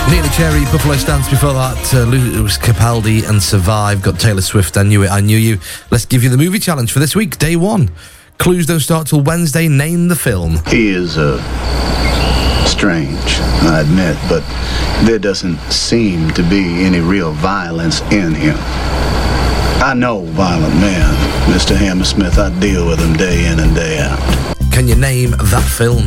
Nearly Cherry, Buffalo Stance. Before that, Lewis Capaldi and Survive. Got Taylor Swift, I Knew It, I Knew You. Let's give you the movie challenge for this week, day one. Clues don't start till Wednesday. Name the film. He is strange, I admit, but there doesn't seem to be any real violence in him. I know violent men, Mr. Hammersmith. I deal with them day in and day out. Can you name that film?